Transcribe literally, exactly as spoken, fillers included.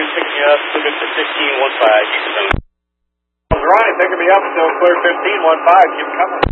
picking you up, looking for fifteen one five. Ronnie picking me up until clear fifteen one five. Keep coming.